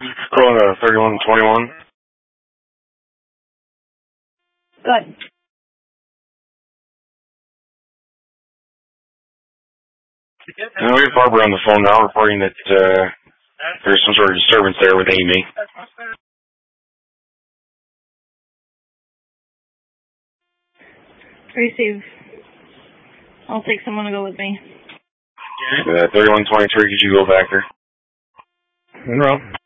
Calling 3121. Good. We have Barbara on the phone now reporting that there's some sort of disturbance there with Amy. Receive. I'll take someone to go with me. 3123, could you go back there? In route.